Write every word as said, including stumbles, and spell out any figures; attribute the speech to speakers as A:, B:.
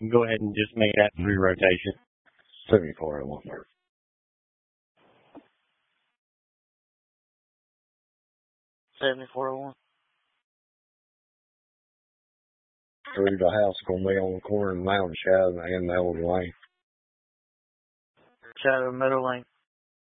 A: Go ahead and just make that through rotation.
B: seventy-four oh one.
C: seventy-four oh one.
B: Through the house, gonna be on the corner of Mountain Shadow and the old lane.
C: Shadow Meadow Lane.